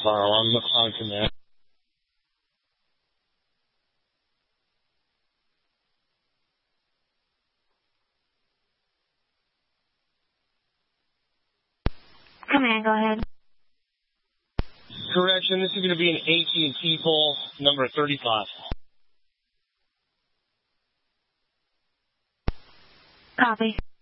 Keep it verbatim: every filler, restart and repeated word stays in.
Carl, I'm on command. Command, go ahead. Correction, this is going to be an A T and T pole, number thirty-five. Copy.